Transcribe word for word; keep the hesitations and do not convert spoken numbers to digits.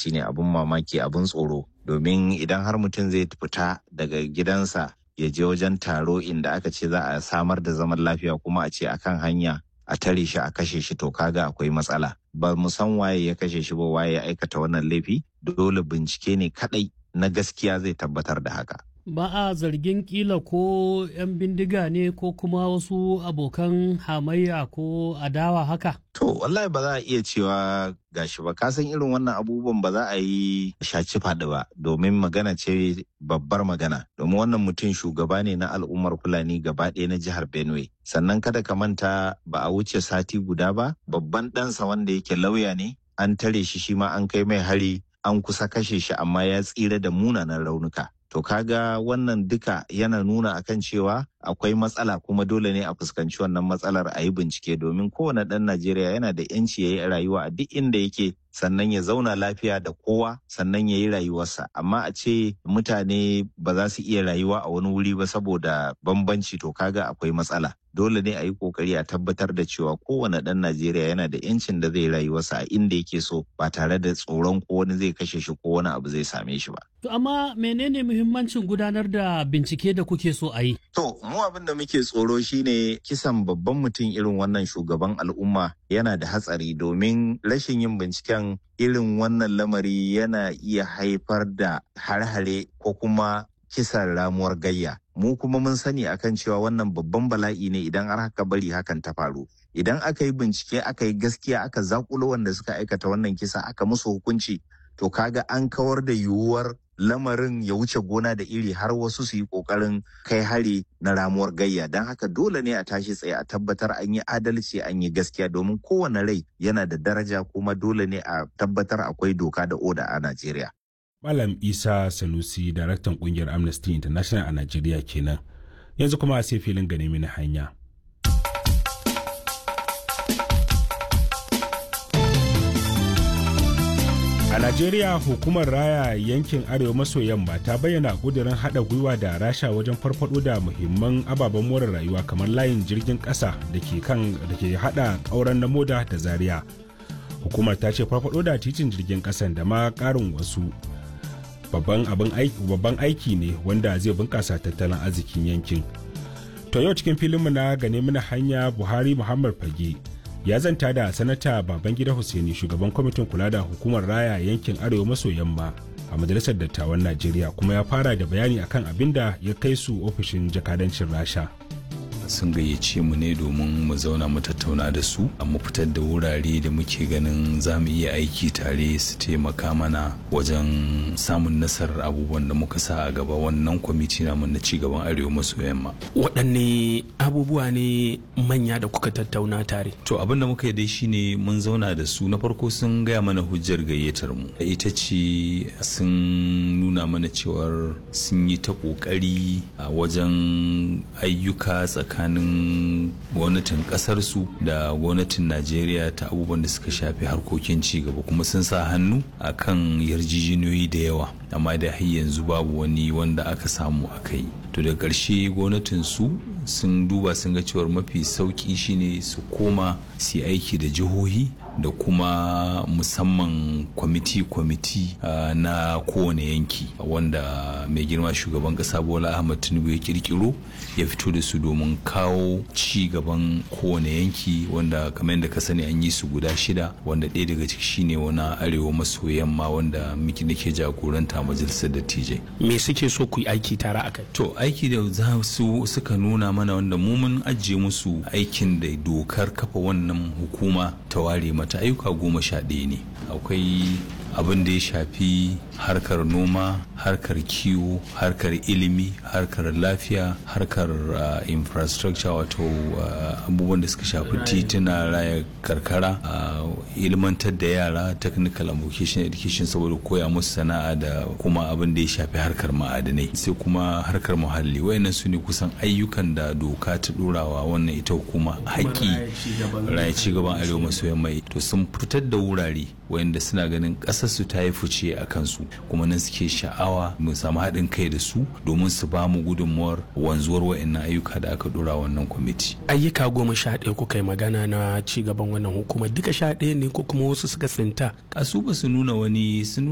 takaici ne, abin mamaki, abin tsoro. Domin idan har mutum zai fita daga gidansa ya je wajen taro inda aka ce za a samar da zaman lafiya kuma a ce akan hanya a tare shi a kashe shi, to kaga akwai matsala. Ba mu san waye ya kashe shi ba, waye ya aikata wannan laifi. Dole bincike ne kadai na gaskiya zai tabbatar da haka. Ba a zargin kila ko 'yan bindiga ne ko kuma wasu abokan hamayya ko adawa haka? To wallahi ba za a iya cewa gashi ba, ka san irin wannan abubuwan ba za a yi shaci faɗi ba, domin magana ce babbar magana. Domin wannan mutum shugaba ne na al'ummar Fulani gaba ɗaya na jihar Benue. Sannan kada ka manta ba a wuce sati guda ba, babban ɗansa wanda yake lauya ne, an tare shi shi ma an kai mai hari, an kusa kashe shi amma ya tsira da munanan raunuka. To kaga wannan duka yana nuna akan cewa akwai matsala, kuma dole ne a fuskanci wannan matsalar a yi bincike, domin kowane ɗan Najeriya yana da 'yanci ya yi rayuwa a duk inda yake, sannan ya zauna lafiya da kowa, sannan ya yi rayuwarsa. Amma a ce mutane ba za su iya rayuwa a wani wuri ba saboda bambanci, to kaga akwai matsala. Dole ne a yi kokari a tabbatar da cewa kowane ɗan Najeriya yana da 'yancin da zai rayuwarsa a inda yake so, ba tare da tsoron ko wani zai kashe shi ko wani abu zai same shi ba. To amma menene muhimmancin gudanar da bincike da kuke so a yi? To mu abin da muke tsoro shine kisan babban mutum irin wannan shugaban al'umma yana da hatsari, domin rashin yin binciken irin wannan lamari yana iya haifar da har-hare ko kuma kisan ramuwar gayya. Mu kuma mun sani akan cewa wannan babban bala'i ne idan har haka bari hakan ta faru. Idan aka yi bincike, aka yi gaskiya, aka zakulo wanda suka aikata wannan kisa, aka musu hukunci, to kaga an kawar da yiwuwar lamarin ya wuce gona da iri har wasu su yi kokarin kai hari na ramuwar gayya. Don haka dole ne a tashi tsaye a tabbatar an yi adalci, an yi gaskiya, domin kowane rai yana da daraja, kuma dole ne a tabbatar akwai doka da oda a Najeriya. Malam Isa Sanusi, daraktan kungiyar Amnesty International a Najeriya kenan. Yanzu kuma sai filin gane mini hanya. A Najeriya, hukumar raya yankin Arewa maso yamma ta bayyana ƙudurin haɗa gwiwa da Rasha wajen farfaɗo da muhimman ababen more rayuwa kamar layin jirgin ƙasa da ke kan da ke haɗa ƙauren na Moda da Zaria. Hukumar ta ce farfaɗo da titin jirgin ƙasan da ma ƙarin wasu babban abin aiki babban aiki ne wanda zai bunƙasa tattalin arzikin yankin. To yau cikin filinmu na gane mana hanya, Buhari Muhammad Fage ya zanta da sanata Babangida Hussaini, shugaban kwamitin kula da hukumar raya yankin Arewa maso yamma a majalisar dattawan Najeriya, kuma ya fara da bayani akan abin da ya kai su ofishin jakadancin Rasha. Sun gayyace mu ne domin mu zauna mu tattauna da su, mu fitar da wurare da muke ganin za mu iya aiki tare su taimaka mana wajen samun nasarar abubuwan da muka sa a gaba wannan kwamiti namu na cigaban Arewa maso yamma. Waɗanne abubuwa ne manya da kuka tattauna tare? To abin da muka yi dai shine mun zauna da su. Na farko sun gaya mana hujjar gayyatar mu, ita ce sun nuna mana cewar sun yi ta ƙoƙari a wajen ayyuka tsakanin tsakanin gwamnatin kasar su da gwamnatin Najeriya ta abubuwan da suka shafi harkokin ci gaba, kuma sun sa hannu akan yarjejeniyoyi da yawa, amma da har yanzu babu wani wanda aka samu aka yi. To da ƙarshe gwamnatin su sun duba sun ga cewar mafi sauki shine su koma su aiki da jihohi da kuma musamman kwamiti-kwamiti uh, na kowane yanki wanda mai girma shugaban kasa Bola Ahmed Tinubu ya kirkiro ya fito da su domin kawo ci gaban kowane yanki, wanda kamar yadda ka sani an yi su guda shida, wanda ɗaya daga ciki shine wani Arewa maso yamma wanda muke nake jagoranta majalisar dattijai. Me suke so ku yi aiki tare a kai? To aiki da za su suka nuna mana, wanda mu mun ajiye musu aikin da dokar kafa wannan hukuma ta ware mata ayyuka goma sha ɗaya ne. Akwai abin da ya shafi harkar noma, harkar kiwo, harkar ilimi, harkar lafiya, harkar uh, infrastructure, wato uh, abubuwan da suka shafi tituna, raya karkara, uh, ilmantar da yara, technical and vocational education saboda koya musu sana'a, da kuma abin da ya shafi harkar ma'adanai, sai kuma harkar muhalli. Wayannan su ne kusan ayyukan da doka ta dorawa wannan ita hukuma haƙƙi raya ci gaban Arewa maso yamma. To sun fitar da wurare wayanda suna ganin ƙasar su ta yi fice a kansu, kuma nan suke sha'awa mu samu haɗin kai da su domin su ba mu gudunmuwar wanzuwar wayannan ayyuka da aka dora wannan kwamiti. Ayyuka goma sha ɗaya kuka yi magana na ci gaban wannan hukuma, duka sha ɗaya ne ko kuma wasu suka tsinta? Kasu ba su nuna wani sun